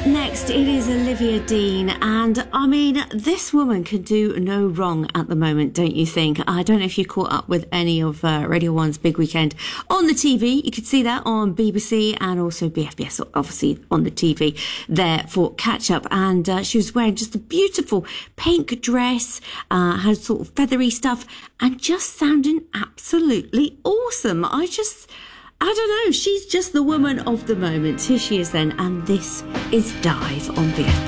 Up next, it is Olivia Dean, and I mean, this woman can do no wrong at the moment, don't you think? I don't know if you caught up with any of Radio 1's Big Weekend on the TV. You could see that on BBC and also BFBS, obviously on the TV there for catch up. And she was wearing just a beautiful pink dress, had sort of feathery stuff, and just sounding absolutely awesome. I don't know, she's just the woman of the moment. Here she is then, and this is Dive on BFBS.